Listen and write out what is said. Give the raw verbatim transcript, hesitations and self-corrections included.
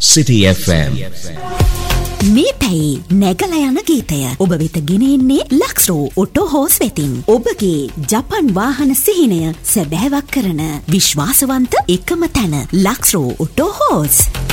City F M. මේ පැයි නැගල යන ගීතය ඔබ වෙත ගෙන එන්නේ ලක්ස්රෝ ඔටෝ හෝස් වෙතින්. ඔබගේ ජපන් වාහන සිහිනය සැබෑවක් කරන විශ්වාසවන්ත එකම තැන ලක්ස්රෝ ඔටෝ හෝස්.